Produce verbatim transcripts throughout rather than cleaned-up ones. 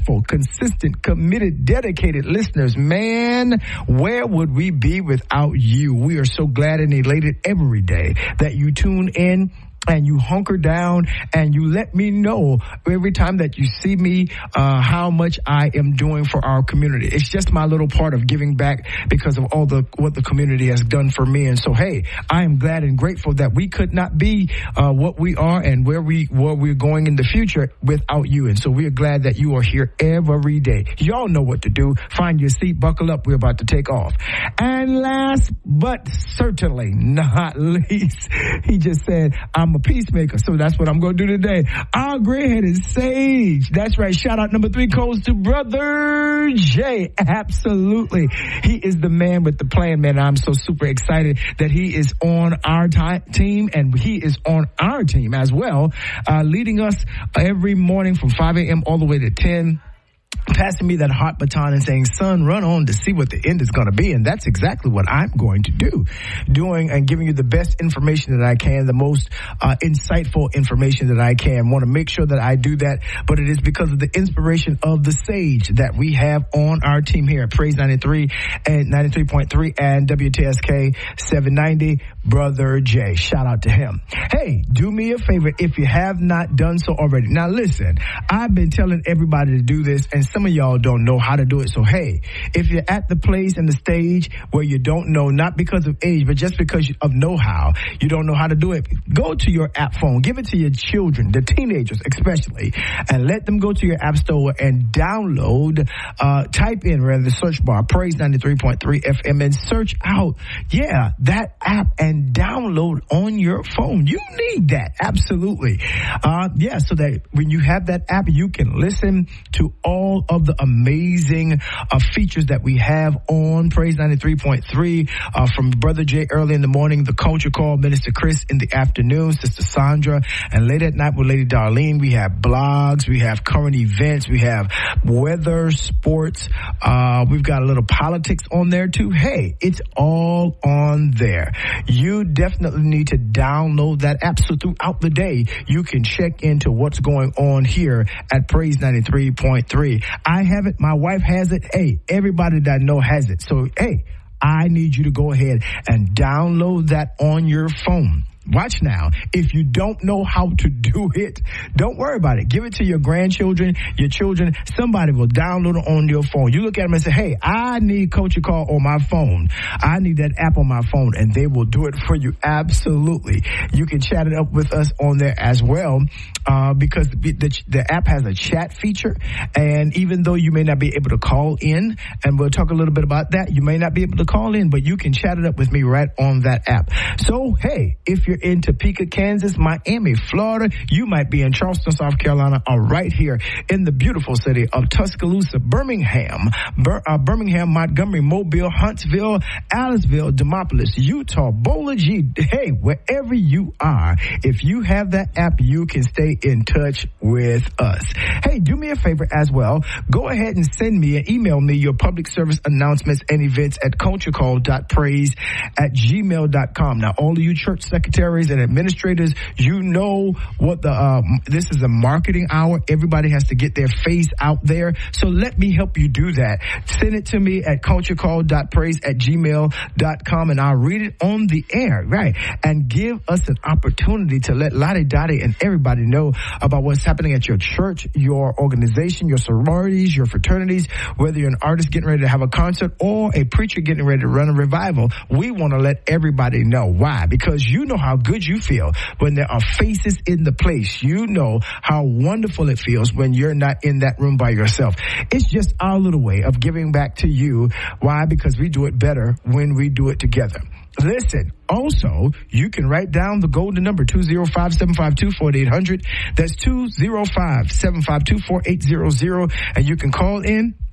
faithful, consistent, committed, dedicated listeners. Man, where would we be without you? We are so glad and elated every day that you tune in and you hunker down and you let me know every time that you see me uh how much I am doing for our community. It's just my little part of giving back because of all the what the community has done for me. And so, hey, I am glad and grateful that we could not be uh what we are and where we where we're going in the future without you. And so we are glad that you are here every day. Y'all know what to do. Find your seat, buckle up. We're about to take off. And last but certainly not least, he just said, I'm a peacemaker, so that's what I'm going to do today. Our gray-headed sage. That's right. Shout out number three goes to Brother Jay. Absolutely. He is the man with the plan, man. I'm so super excited that he is on our ty- team, and he is on our team as well, uh, leading us every morning from five a.m. all the way to ten. Passing me that hot baton and saying, son, run on to see what the end is going to be. And that's exactly what I'm going to do. Doing and giving you the best information that I can, the most uh, insightful information that I can. Want to make sure that I do that. But it is because of the inspiration of the sage that we have on our team here at Praise ninety-three and ninety-three point three and W T S K seven ninety, Brother Jay. Shout out to him. Hey, do me a favor if you have not done so already. Now listen, I've been telling everybody to do this, and some of y'all don't know how to do it. So, hey, if you're at the place and the stage where you don't know, not because of age, but just because of know-how, you don't know how to do it, go to your app phone. Give it to your children, the teenagers especially, and let them go to your app store and download, uh, type in, rather, the search bar, Praise ninety-three point three F M, and search out, yeah, that app and download on your phone. You need that. Absolutely. Uh, yeah, so that when you have that app, you can listen to all of the amazing uh, features that we have on Praise ninety-three point three, uh, from Brother Jay early in the morning, the Culture Call, Minister Chris in the afternoon, Sister Sandra, and late at night with Lady Darlene. We have blogs, we have current events, we have weather, sports, uh, we've got a little politics on there too. Hey, it's all on there. You definitely need to download that app so throughout the day you can check into what's going on here at Praise ninety-three point three. I have it. My wife has it. Hey, everybody that I know has it. So, hey, I need you to go ahead and download that on your phone. Watch now. If you don't know how to do it, don't worry about it. Give it to your grandchildren, your children. Somebody will download it on your phone. You look at them and say, hey, I need Culture Call on my phone. I need that app on my phone, and they will do it for you. Absolutely. You can chat it up with us on there as well, uh, because the, the, the app has a chat feature. And even though you may not be able to call in, and we'll talk a little bit about that, you may not be able to call in, but you can chat it up with me right on that app. So, hey, if you're in Topeka, Kansas, Miami, Florida, you might be in Charleston, South Carolina, or right here in the beautiful city of Tuscaloosa, Birmingham, Bir- uh, Birmingham, Montgomery, Mobile, Huntsville, Aliceville, Demopolis, Utah, Bowler G. Hey, wherever you are, if you have that app, you can stay in touch with us. Hey, do me a favor as well. Go ahead and send me and email me your public service announcements and events at culture call dot praise at gmail dot com. Now, all of you church secretaries and administrators, you know what the uh, this is a marketing hour. Everybody has to get their face out there. So let me help you do that. Send it to me at culture call dot praise at gmail dot com, and I'll read it on the air, right? And give us an opportunity to let Lottie Dottie and everybody know about what's happening at your church, your organization, your sororities, your fraternities, whether you're an artist getting ready to have a concert or a preacher getting ready to run a revival. We want to let everybody know. Why? Because you know how good you feel when there are faces in the place. You know how wonderful it feels when you're not in that room by yourself. It's just our little way of giving back to you. Why? Because we do it better when we do it together. Listen, also, you can write down the golden number, two oh five, seven five two, four eight hundred. That's two oh five, seven five two, four eight hundred. And you can call in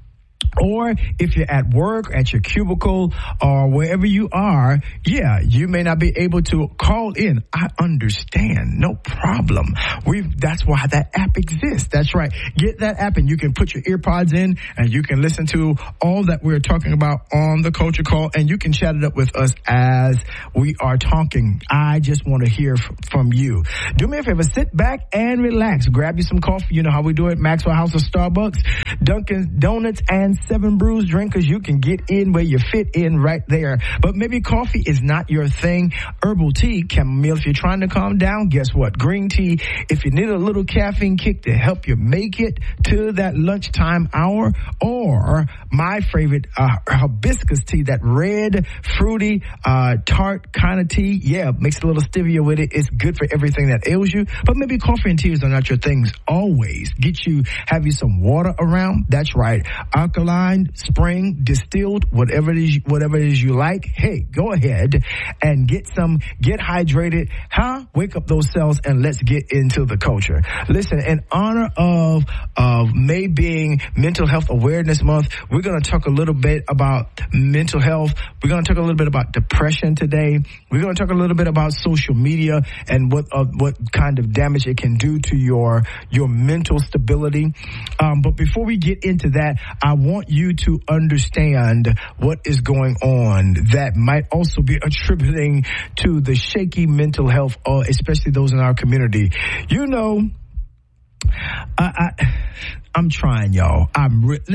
Or if you're at work, at your cubicle, or wherever you are, yeah, you may not be able to call in. I understand. No problem. We've, that's why that app exists. That's right. Get that app and you can put your ear pods in and you can listen to all that we're talking about on the Culture Call, and you can chat it up with us as we are talking. I just want to hear f- from you. Do me a favor. Sit back and relax. Grab you some coffee. You know how we do it. Maxwell House of Starbucks, Dunkin' Donuts, and Seven Brews drinkers. You can get in where you fit in right there. But maybe coffee is not your thing. Herbal tea, chamomile, if you're trying to calm down, guess what? Green tea, if you need a little caffeine kick to help you make it to that lunchtime hour. Or my favorite, uh, hibiscus tea, that red, fruity, uh, tart kind of tea. Yeah, mix a little stevia with it. It's good for everything that ails you. But maybe coffee and teas are not your things always. Get you, have you some water around. That's right. Alkaline, spring, distilled, whatever it is, whatever it is you like. Hey, go ahead and get some, get hydrated, huh? Wake up those cells and let's get into the culture. Listen, in honor of, of May being Mental Health Awareness Month, we're going to talk a little bit about mental health. We're going to talk a little bit about depression today. We're going to talk a little bit about social media and what, uh, what kind of damage it can do to your, your mental stability. Um, but before we get into that, I want you to understand what is going on that might also be attributing to the shaky mental health, uh, especially those in our community. You know, I, I, I'm trying, y'all. I'm re-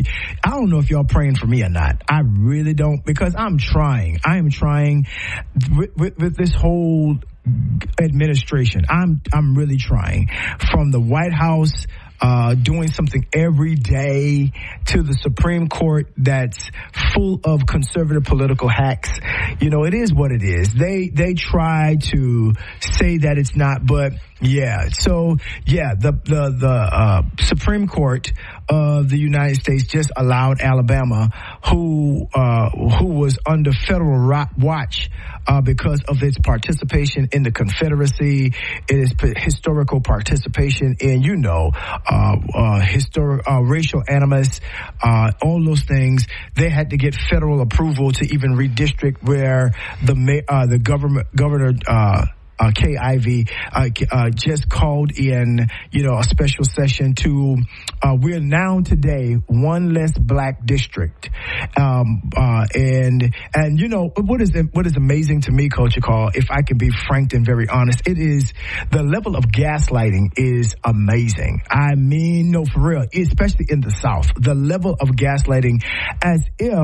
I don't know if y'all praying for me or not. I really don't, because I'm trying. I am trying with, with, with this whole administration. I'm I'm really trying. From the White House, Uh, doing something every day, to the Supreme Court that's full of conservative political hacks. You know, it is what it is. They, they try to say that it's not, but yeah. So yeah, the, the, the, uh, Supreme Court of the United States just allowed Alabama, who, uh, who was under federal watch, uh, because of its participation in the Confederacy, its historical participation in, you know, Uh, uh, historic, uh, racial animus, uh, all those things. They had to get federal approval to even redistrict where the, uh, the government, governor, uh, Uh, K I V uh, uh, just called in, you know, a special session to, uh, we're now today one less black district. Um, uh, and, and, you know, what is, what is amazing to me, Culture Call, if I can be frank and very honest, it is the level of gaslighting is amazing. I mean, no, for real, especially in the South, the level of gaslighting as if,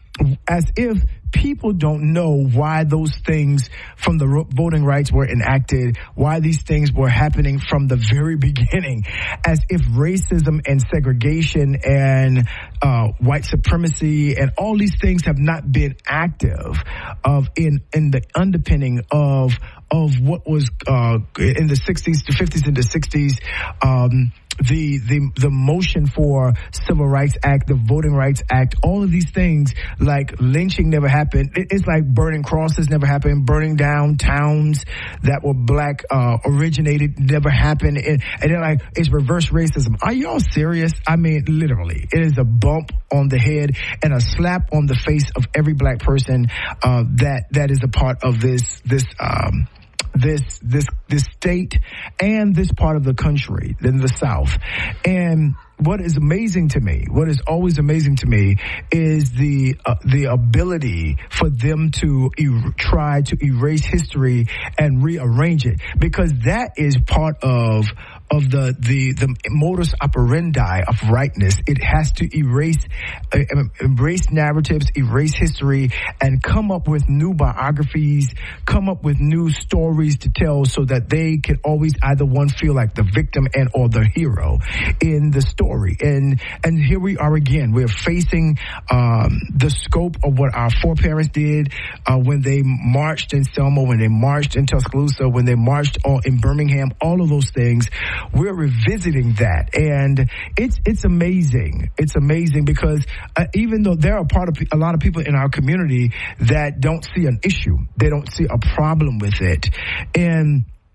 as if people don't know why those things from the voting rights were enacted, why these things were happening from the very beginning, as if racism and segregation and uh, white supremacy and all these things have not been active of in in the underpinning of of what was uh, in the sixties, the fifties, and the sixties. Um, The, the, the motion for Civil Rights Act, the Voting Rights Act, all of these things, like lynching never happened. It's like burning crosses never happened, burning down towns that were black, uh, originated never happened. And, and they're like, it's reverse racism. Are y'all serious? I mean, literally, it is a bump on the head and a slap on the face of every black person, uh, that, that is a part of this, this, um, this, this, this state and this part of the country, in the South. And what is amazing to me, what is always amazing to me, is the uh, the ability for them to er- try to erase history and rearrange it, because that is part of of the the the modus operandi of rightness. It has to erase, uh, embrace narratives, erase history, and come up with new biographies, come up with new stories to tell, so that they can always either one feel like the victim and or the hero in the story. And and here we are again. We're facing um, the scope of what our foreparents did uh, when they marched in Selma, when they marched in Tuscaloosa, when they marched on, in Birmingham. All of those things. We're revisiting that, and it's it's amazing. It's amazing because uh, even though there are part of a lot of people in our community that don't see an issue, they don't see a problem with it, and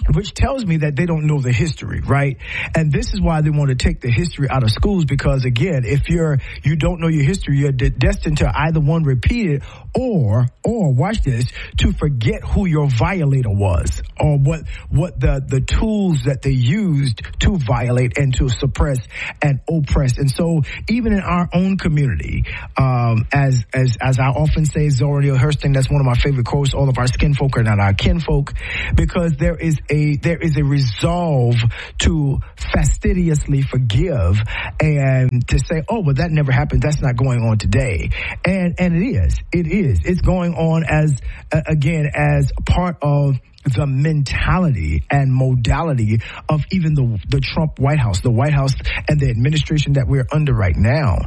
which tells me that they don't know the history, right? And this is why they want to take the history out of schools, because again, if you're, you don't know your history, you're de- destined to either one, repeat it, or, or watch this, to forget who your violator was, or what, what the, the tools that they used to violate and to suppress and oppress. And so even in our own community, um, as, as, as I often say, Zora Neale Hurston, that's one of my favorite quotes, all of our skin folk are not our kinfolk, because there is a A, there is a resolve to fastidiously forgive and to say, oh, well, that never happened. That's not going on today. And, and it is, it is, it's going on as, uh, again, as part of the mentality and modality of even the the Trump White House, the White House and the administration that we're under right now.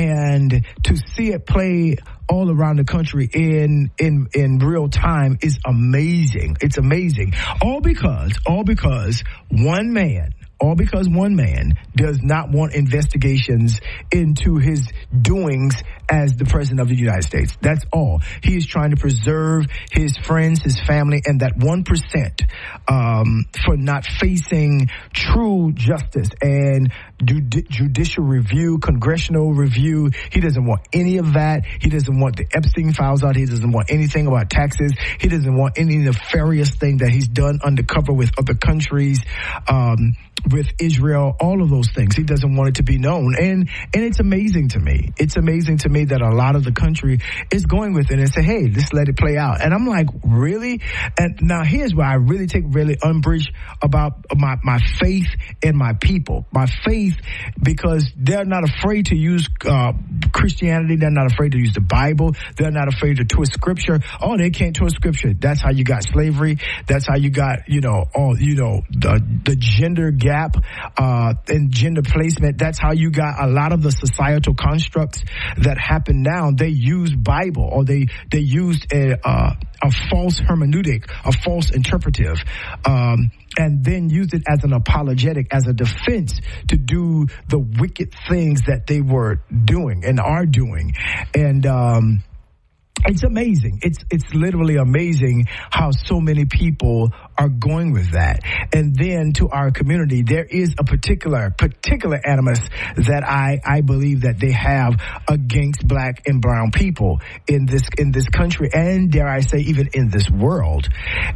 And to see it play all around the country in in in real time is amazing. It's amazing. All because, all because one man, all because one man does not want investigations into his doings as the president of the United States. That's all. He is trying to preserve his friends, his family, and that one percent um, for not facing true justice and judi- judicial review, congressional review. He doesn't want any of that. He doesn't want the Epstein files out. He doesn't want anything about taxes. He doesn't want any nefarious thing that he's done undercover with other countries, um, with Israel, all of those things. He doesn't want it to be known. And, and it's amazing to me. It's amazing to me that a lot of the country is going with it and say, hey, just let it play out. And I'm like, really? And now here's where I really take really umbrage about my, my faith in my people. My faith, because they're not afraid to use uh, Christianity. They're not afraid to use the Bible. They're not afraid to twist scripture. Oh, they can't twist scripture. That's how you got slavery. That's how you got, you know, all, you know, the, the gender gap uh, and gender placement. That's how you got a lot of the societal constructs that happen now. They use Bible, or they they used a uh, a false hermeneutic, a false interpretive, um, and then used it as an apologetic, as a defense to do the wicked things that they were doing and are doing. And um it's amazing. It's it's literally amazing how so many people are going with that. And then to our community, there is a particular particular animus that I, I believe that they have against black and brown people in this in this country, and dare I say even in this world.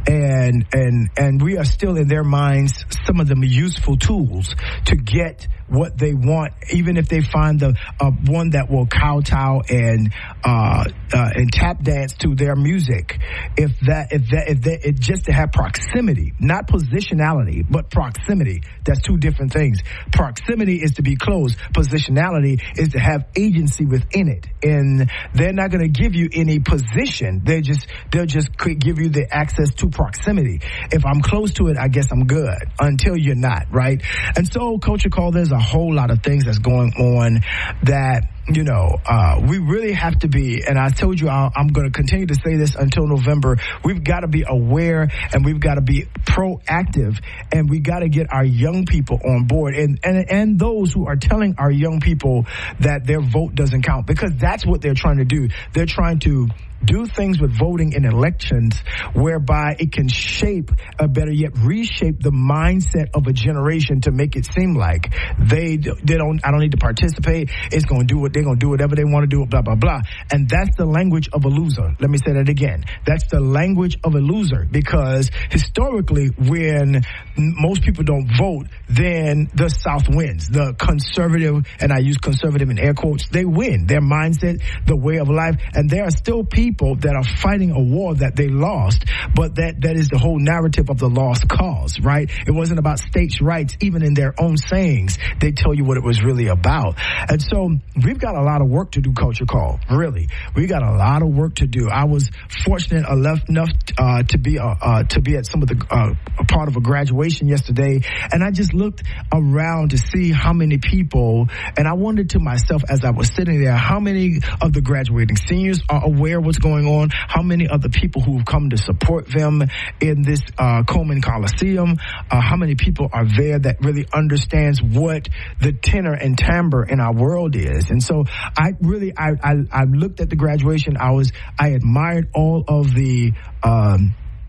And and and we are still in their minds some of the useful tools to get what they want, even if they find the uh, one that will kowtow and uh, uh, and tap dance to their music. If that, if that, if that, it just to have proximity, not positionality, but proximity. That's two different things. Proximity is to be close. Positionality is to have agency within it, and they're not going to give you any position. They just they'll just give you the access to proximity. If I'm close to it, I guess I'm good. Until you're not, right? And so, Culture Call, there's a whole lot of things that's going on that, you know, uh, we really have to be, and I told you I'll, I'm going to continue to say this until November, we've got to be aware and we've got to be proactive, and we got to get our young people on board, and, and, and those who are telling our young people that their vote doesn't count, because that's what they're trying to do. They're trying to do things with voting in elections whereby it can shape, or better yet, reshape the mindset of a generation to make it seem like they they don't, I don't need to participate. It's going to do what they're going to do, whatever they want to do, blah, blah, blah. And that's the language of a loser. Let me say that again. That's the language of a loser, because historically, when most people don't vote, then the South wins. The conservative, and I use conservative in air quotes, they win. Their mindset, the way of life, and there are still people that are fighting a war that they lost, but that, that is the whole narrative of the lost cause, right? It wasn't about states' rights. Even in their own sayings, they tell you what it was really about. And so we've got a lot of work to do, Culture Call. Really. We got a lot of work to do. I was fortunate enough uh, to be uh, uh, to be at some of the uh, a part of a graduation yesterday, and I just looked around to see how many people, and I wondered to myself as I was sitting there, how many of the graduating seniors are aware what's going on, how many of the people who have come to support them in this uh, Coleman Coliseum, uh, how many people are there that really understands what the tenor and timbre in our world is. And so I really, I, I, I looked at the graduation. I was, I admired all of the, um,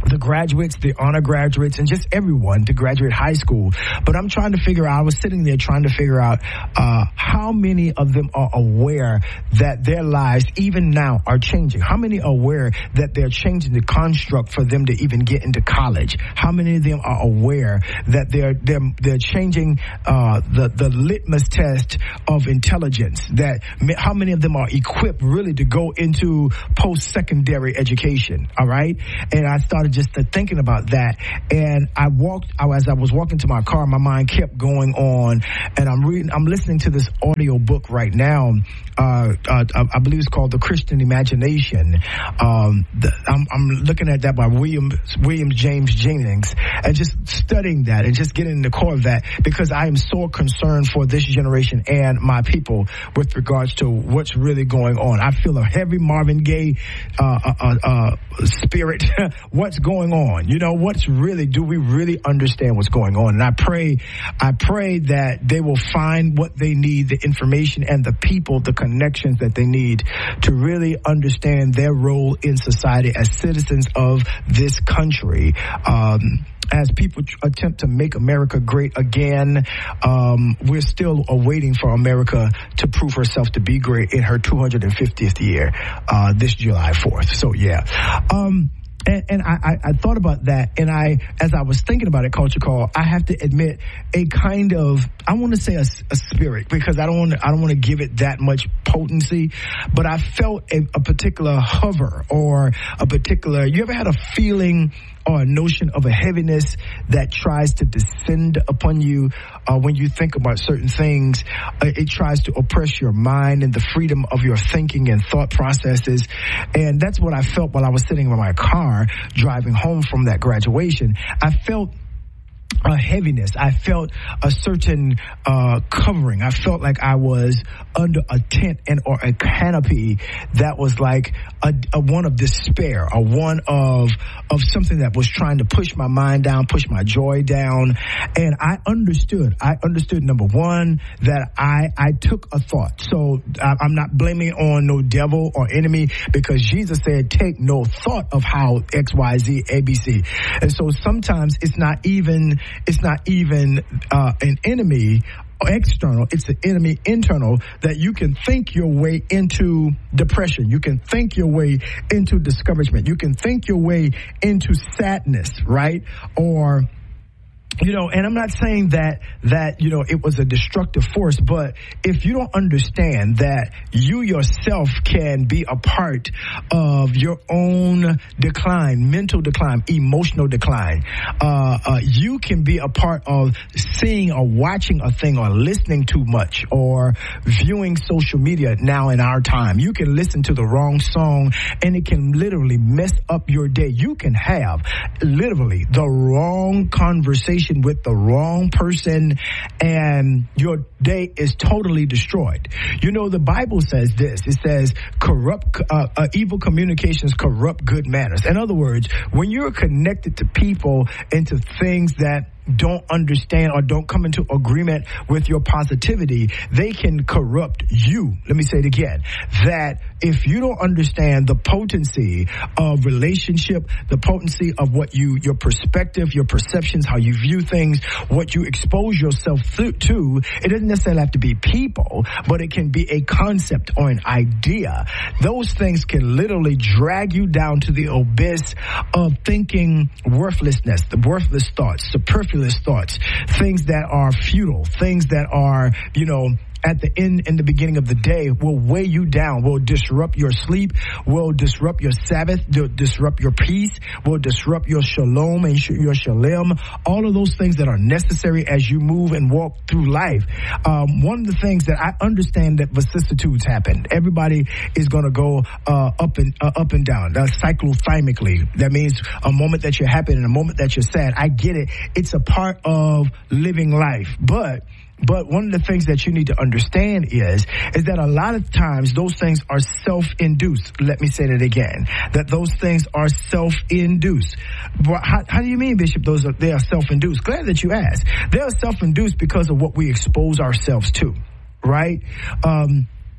the graduates, the honor graduates, and just everyone to graduate high school. But I'm trying to figure out, I was sitting there trying to figure out uh, how many of them are aware that their lives, even now, are changing. How many are aware that they're changing the construct for them to even get into college? How many of them are aware that they're they're, they're changing uh, the, the litmus test of intelligence? That how many of them are equipped really to go into post-secondary education? All right? And I started just thinking about that, and I walked. I, as I was walking to my car, my mind kept going on, and I'm reading. I'm listening to this audio book right now. Uh, uh, I believe it's called The Christian Imagination. Um, the, I'm, I'm looking at that by William William James Jennings, and just studying that and just getting in the core of that, because I am so concerned for this generation and my people with regards to what's really going on. I feel a heavy Marvin Gaye uh, uh, uh, spirit. What's going on? You know, what's really, do we really understand what's going on? And I pray, I pray that they will find what they need, the information and the people, the connections that they need to really understand their role in society as citizens of this country. Um, As people attempt to make America great again, um, we're still awaiting for America to prove herself to be great in her two hundred fiftieth year, uh, this July fourth. So, yeah. Um, And, and I, I thought about that, and I, as I was thinking about it, Culture Call, I have to admit a kind of, I want to say a, a spirit, because I don't want to, I don't want to give it that much potency, but I felt a, a particular hover or a particular, you ever had a feeling or a notion of a heaviness that tries to descend upon you uh, when you think about certain things? Uh, it tries to oppress your mind and the freedom of your thinking and thought processes. And that's what I felt while I was sitting in my car driving home from that graduation. I felt a heaviness. I felt a certain uh, covering. I felt like I was under a tent and or a canopy that was like a, a one of despair, a one of of something that was trying to push my mind down, push my joy down. And I understood. I understood, number one, that I I took a thought. So I, I'm not blaming it on no devil or enemy, because Jesus said, take no thought of how X, Y, Z, A, B, C. And so sometimes it's not even It's not even uh, an enemy external, it's an enemy internal, that you can think your way into depression. You can think your way into discouragement. You can think your way into sadness, right? Or, you know, and I'm not saying that, that, you know, it was a destructive force, but if you don't understand that you yourself can be a part of your own decline, mental decline, emotional decline, uh, uh, you can be a part of seeing or watching a thing or listening too much or viewing social media now in our time. You can listen to the wrong song and it can literally mess up your day. You can have literally the wrong conversation with the wrong person and your day is totally destroyed. You know, the Bible says this. It says corrupt, uh, uh, evil communications corrupt good manners. In other words, when you're connected to people and to things that don't understand or don't come into agreement with your positivity, they can corrupt you. Let me say it again. That if you don't understand the potency of relationship, the potency of what you, your perspective, your perceptions, how you view things, what you expose yourself th- to, it doesn't necessarily have to be people, but it can be a concept or an idea. Those things can literally drag you down to the abyss of thinking worthlessness, the worthless thoughts, superfluous thoughts, things that are futile, things that are, you know, at the end and the beginning of the day will weigh you down, will disrupt your sleep, will disrupt your Sabbath, will disrupt your peace, will disrupt your shalom and your shalem, all of those things that are necessary as you move and walk through life. Um, one of the things that I understand that vicissitudes happen. Everybody is going to go uh, up and uh, up and down, uh, cyclothymically. That means a moment that you're happy and a moment that you're sad. I get it. It's a part of living life. But But one of the things that you need to understand is, is that a lot of times those things are self-induced. Let me say that again, that those things are self-induced. How, how do you mean, Bishop, those are, they are self-induced? Glad that you asked. They are self-induced because of what we expose ourselves to, right? Um,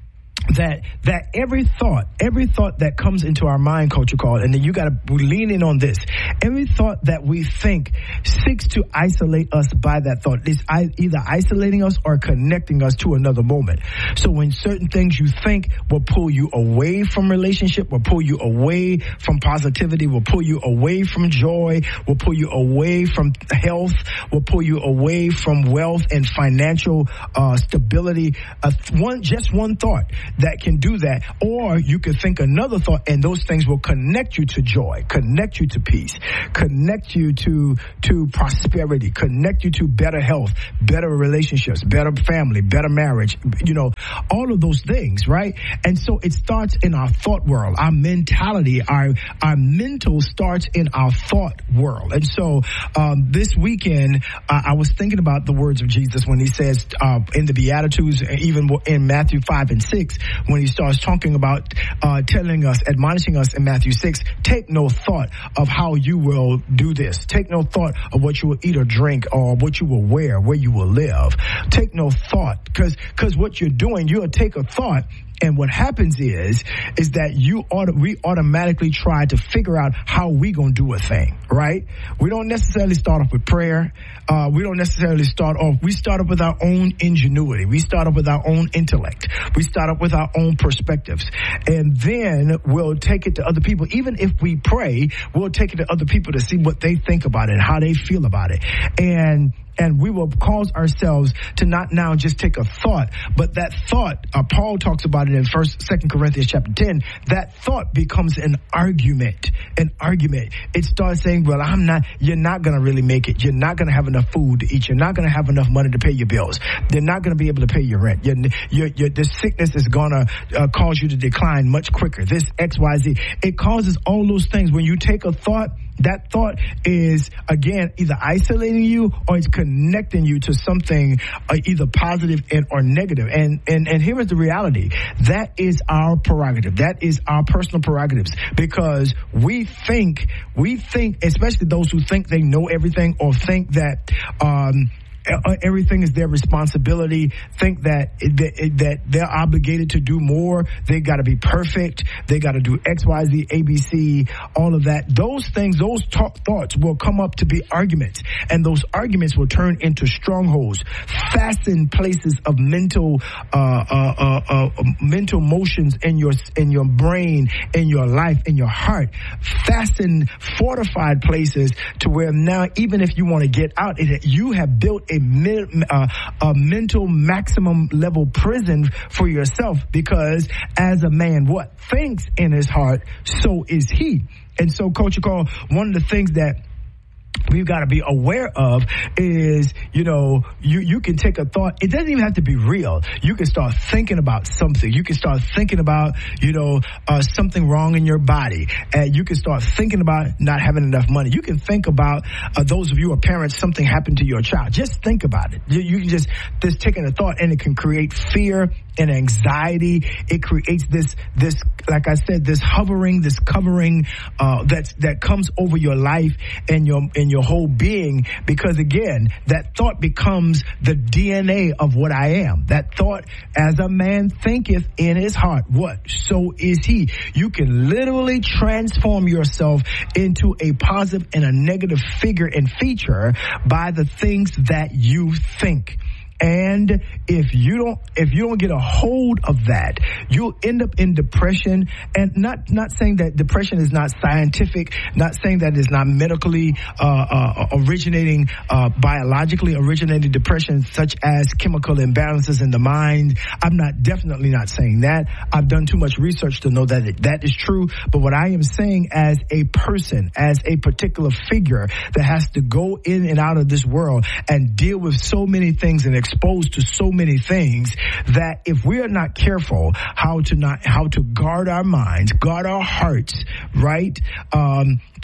that that every thought, every thought that comes into our mind, Culture Call, and then you got to lean in on this. Every thought that we think seeks to isolate us by that thought. It's either isolating us or connecting us to another moment. So when certain things you think will pull you away from relationship, will pull you away from positivity, will pull you away from joy, will pull you away from health, will pull you away from wealth and financial uh, stability. Uh, one, just one thought that can do that. Or you could think another thought, and those things will connect you to joy, connect you to peace, connect you to to prosperity, connect you to better health, better relationships, better family, better marriage, you know, all of those things, right? And so it starts in our thought world, our mentality, our our mental starts in our thought world. And so um, this weekend, uh, I was thinking about the words of Jesus when he says uh, in the Beatitudes, even in Matthew five and six, when he starts talking about uh, telling us, admonishing us in Matthew six, take no thought of how you will do this. Take no thought of what you will eat or drink or what you will wear, where you will live. Take no thought, because because what you're doing, you'll take a thought, and what happens is, is that you auto, we automatically try to figure out how we gonna do a thing, right? We don't necessarily start off with prayer. Uh, we don't necessarily start off, we start off with our own ingenuity. We start off with our own intellect. We start off with our own perspectives. And then we'll take it to other people. Even if we pray, we'll take it to other people to see what they think about it, how they feel about it. And And we will cause ourselves to not now just take a thought, but that thought, uh, Paul talks about it in First, Second Corinthians chapter ten. That thought becomes an argument, an argument. It starts saying, "Well, I'm not. You're not going to really make it. You're not going to have enough food to eat. You're not going to have enough money to pay your bills. You're not going to be able to pay your rent. Your, your, your this sickness is going to uh, cause you to decline much quicker. This X, Y, Z. It causes all those things when you take a thought. That thought is, again, either isolating you or it's connecting you to something uh, either positive and or negative. And, and, and here is the reality. That is our prerogative. That is our personal prerogatives, because we think, we think, especially those who think they know everything or think that, um, everything is their responsibility, think that that, that they're obligated to do more. They got to be perfect. They got to do X, Y, Z, A, B, C, all of that. Those things, those talk, thoughts will come up to be arguments, and those arguments will turn into strongholds, fasten places of mental, uh, uh, uh, uh, mental motions in your in your brain, in your life, in your heart. Fasten, fortified places to where now, even if you want to get out, it, you have built a A, uh, a mental maximum level prison for yourself, because as a man, what thinks in his heart, so is he. And so, Culture Call, one of the things that we've got to be aware of is, you know, you, you can take a thought. It doesn't even have to be real. You can start thinking about something. You can start thinking about, you know, uh, something wrong in your body. And you can start thinking about not having enough money. You can think about, uh, those of you who are parents, something happened to your child. Just think about it. You, you can just, just taking a thought, and it can create fear and anxiety. It creates this, this, like I said, this hovering, this covering, uh, that's, that comes over your life and your, and your whole being, because again, that thought becomes the D N A of what I am. That thought, as a man thinketh in his heart, what? So is he. You can literally transform yourself into a positive and a negative figure and feature by the things that you think. And if you don't, if you don't get a hold of that, you'll end up in depression. And not, not saying that depression is not scientific, not saying that it's not medically, uh, uh, originating, uh, biologically originated depression, such as chemical imbalances in the mind. I'm not, definitely not saying that. I've done too much research to know that it, that is true. But what I am saying, as a person, as a particular figure that has to go in and out of this world and deal with so many things and exposed to so many things, that if we are not careful how to not how to guard our minds, guard our hearts, right, um,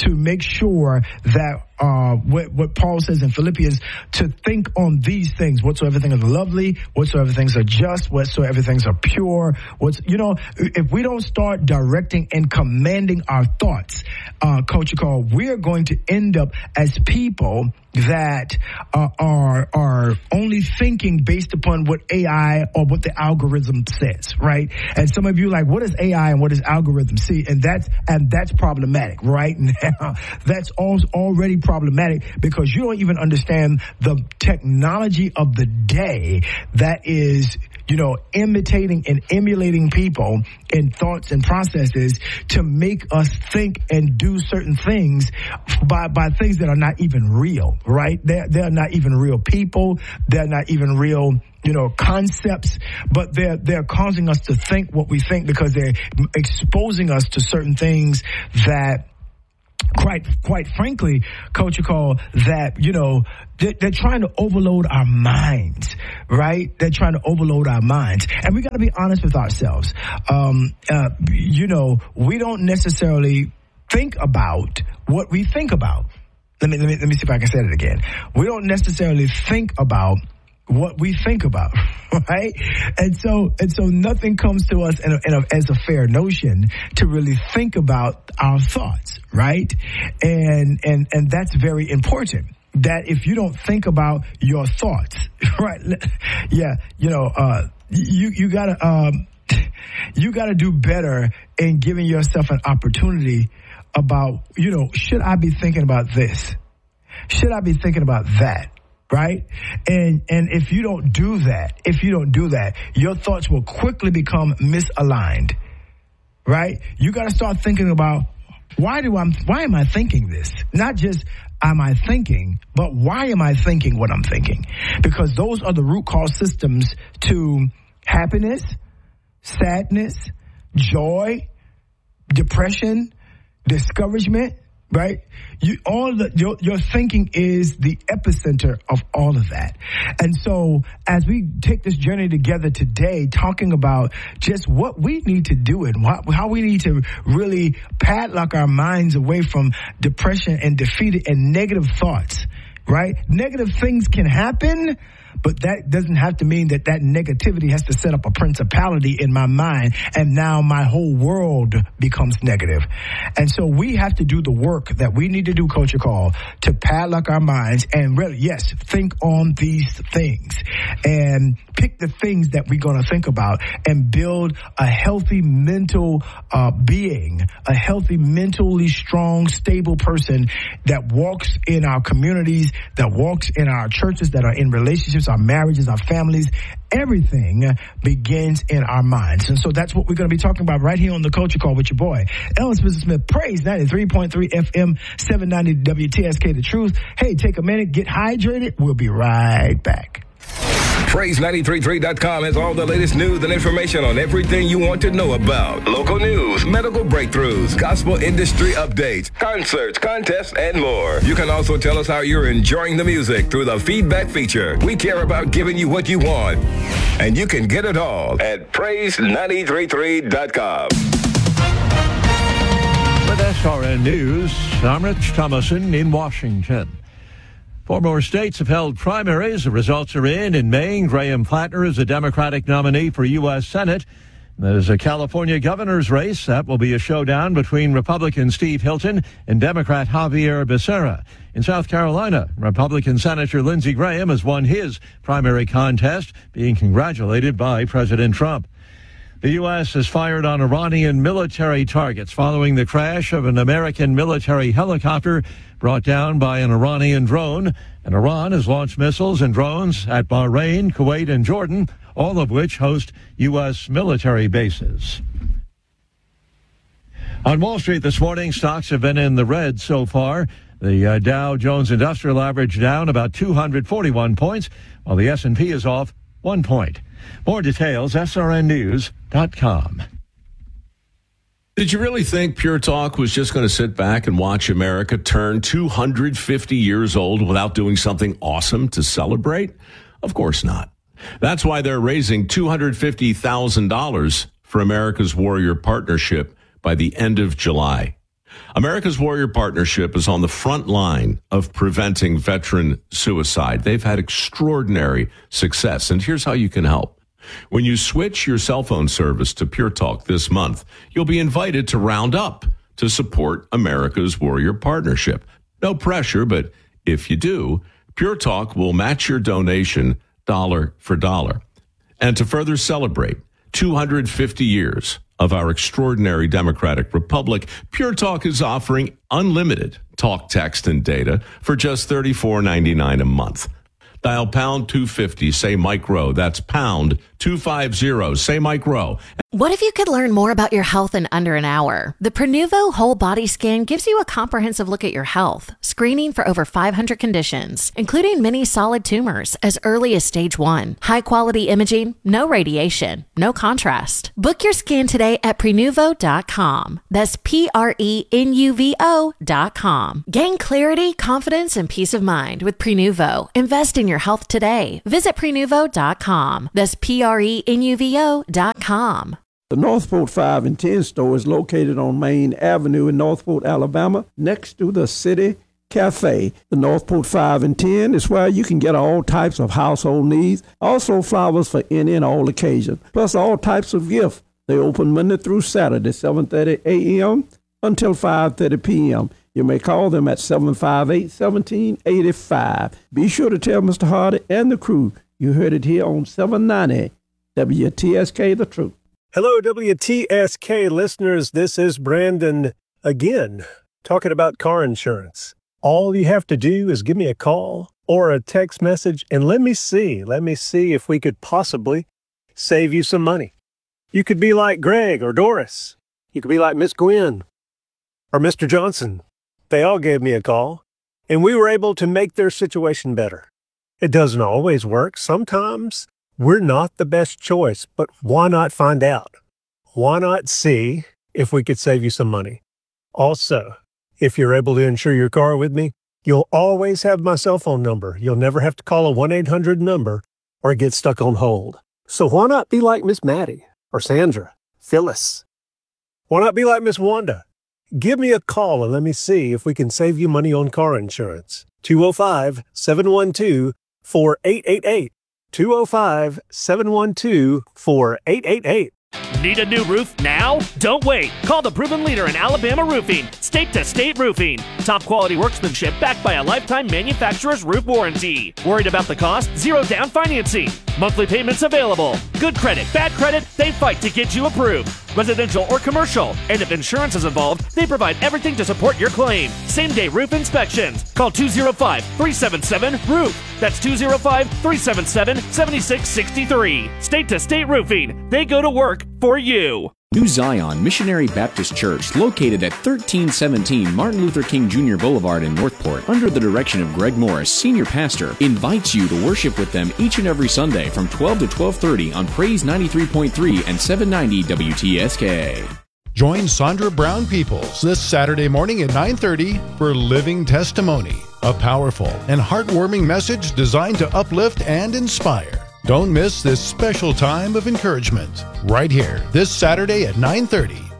to make sure that uh, what, what Paul says in Philippians, to think on these things, whatsoever things are lovely, whatsoever things are just, whatsoever things are pure. What's, you know, if we don't start directing and commanding our thoughts, uh, Coach Call, we're going to end up as people that uh, are are only thinking based upon what A I or what the algorithm says, right? And some of you are like, what is A I and what is algorithm? See, and that's and that's problematic right now. That's all, already problematic because you don't even understand the technology of the day that is, you know, imitating and emulating people in thoughts and processes to make us think and do certain things by by things that are not even real, right? They're, they're not even real people. They're not even real, you know, concepts, but they're, they're causing us to think what we think because they're exposing us to certain things that Quite, quite frankly, Coach Call, that, you know, they're, they're trying to overload our minds, right? They're trying to overload our minds. And we got to be honest with ourselves. Um, uh, you know, we don't necessarily think about what we think about. Let me, let me, let me see if I can say it again. We don't necessarily think about what we think about, right? And so, and so nothing comes to us in a, in a, as a fair notion to really think about our thoughts, right? And, and, and that's very important. That if you don't think about your thoughts, right? Yeah, you know, uh, you, you gotta, um, you gotta do better in giving yourself an opportunity about, you know, should I be thinking about this? Should I be thinking about that? Right? And, and if you don't do that, if you don't do that, your thoughts will quickly become misaligned, right? You got to start thinking about why do I, why am I thinking this? Not just am I thinking, but why am I thinking what I'm thinking? Because those are the root cause systems to happiness, sadness, joy, depression, discouragement, right? You, all the, your, your thinking is the epicenter of all of that. And so as we take this journey together today, talking about just what we need to do and what, how we need to really padlock our minds away from depression and defeated and negative thoughts, right? Negative things can happen, but that doesn't have to mean that that negativity has to set up a principality in my mind and now my whole world becomes negative. And so we have to do the work that we need to do, Coach Call, to padlock our minds and really, yes, think on these things and pick the things that we're going to think about and build a healthy mental uh, being, a healthy, mentally strong, stable person that walks in our communities, that walks in our churches, that are in relationships, our marriages, our families. Everything begins in our minds. And so that's what we're going to be talking about right here on the Culture Call with your boy, Ellis Smith Smith. Praise ninety-three point three F M, seven ninety W T S K The Truth. Hey, take a minute, get hydrated. We'll be right back. Praise nine three three dot com has all the latest news and information on everything you want to know about. Local news, medical breakthroughs, gospel industry updates, concerts, contests, and more. You can also tell us how you're enjoying the music through the feedback feature. We care about giving you what you want, and you can get it all at praise nine three three dot com. With S R N News, I'm Rich Thomason in Washington. Four more states have held primaries. The results are in. In Maine, Graham Plattner is a Democratic nominee for U S Senate. There's a California governor's race. That will be a showdown between Republican Steve Hilton and Democrat Javier Becerra. In South Carolina, Republican Senator Lindsey Graham has won his primary contest, being congratulated by President Trump. The U S has fired on Iranian military targets following the crash of an American military helicopter brought down by an Iranian drone. And Iran has launched missiles and drones at Bahrain, Kuwait, and Jordan, all of which host U S military bases. On Wall Street this morning, stocks have been in the red so far. The uh, Dow Jones Industrial Average down about two hundred forty-one points, while the S and P is off one point. More details, S R N news dot com. Did you really think Pure Talk was just going to sit back and watch America turn two hundred fifty years old without doing something awesome to celebrate? Of course not. That's why they're raising two hundred fifty thousand dollars for America's Warrior Partnership by the end of July. America's Warrior Partnership is on the front line of preventing veteran suicide. They've had extraordinary success, and here's how you can help. When you switch your cell phone service to Pure Talk this month, you'll be invited to round up to support America's Warrior Partnership. No pressure, but if you do, Pure Talk will match your donation dollar for dollar. And to further celebrate two hundred fifty years of our extraordinary democratic republic, Pure Talk is offering unlimited talk, text, and data for just thirty-four ninety-nine a month. Dial pound two fifty, say Mike Rowe. That's pound two fifty, say Mike Rowe. What if you could learn more about your health in under an hour? The Prenuvo Whole Body Scan gives you a comprehensive look at your health, screening for over five hundred conditions, including many solid tumors as early as stage one. High-quality imaging, no radiation, no contrast. Book your scan today at Prenuvo dot com. That's P R E N U V O dot com. Gain clarity, confidence, and peace of mind with Prenuvo. Invest in your health today. Visit Prenuvo dot com. That's P R E N U V O dot com. The Northport five and ten store is located on Main Avenue in Northport, Alabama, next to the City Cafe. The Northport five and ten is where you can get all types of household needs, also flowers for any and all occasions, plus all types of gifts. They open Monday through Saturday, seven thirty a.m. until five thirty p.m. You may call them at seven five eight, one seven eight five. Be sure to tell Mister Hardy and the crew you heard it here on seven ninety W T S K The Truth. Hello, W T S K listeners. This is Brandon again, talking about car insurance. All you have to do is give me a call or a text message and let me see. Let me see if we could possibly save you some money. You could be like Greg or Doris. You could be like Miss Gwen or Mister Johnson. They all gave me a call, and we were able to make their situation better. It doesn't always work. Sometimes we're not the best choice, but why not find out? Why not see if we could save you some money? Also, if you're able to insure your car with me, you'll always have my cell phone number. You'll never have to call a one eight hundred number or get stuck on hold. So why not be like Miss Maddie or Sandra, Phyllis? Why not be like Miss Wanda? Give me a call and let me see if we can save you money on car insurance. two oh five, seven one two, four eight eight eight. two oh five, seven one two, four eight eight eight. Need a new roof now? Don't wait. Call the proven leader in Alabama roofing, State to State Roofing. Top quality workmanship backed by a lifetime manufacturer's roof warranty. Worried about the cost? Zero down financing. Monthly payments available. Good credit, bad credit, they fight to get you approved. Residential or commercial. And if insurance is involved, they provide everything to support your claim. Same day roof inspections. Call two oh five, three seven seven, roof. That's two oh five, three seven seven, seven six six three. State to State Roofing. They go to work for you. New Zion Missionary Baptist Church, located at thirteen seventeen Martin Luther King Junior Boulevard in Northport, under the direction of Greg Morris, Senior Pastor, invites you to worship with them each and every Sunday from twelve to twelve thirty on Praise ninety-three point three and seven ninety W T S K. Join Sandra Brown Peoples this Saturday morning at nine thirty for Living Testimony, a powerful and heartwarming message designed to uplift and inspire. Don't miss this special time of encouragement right here this Saturday at nine thirty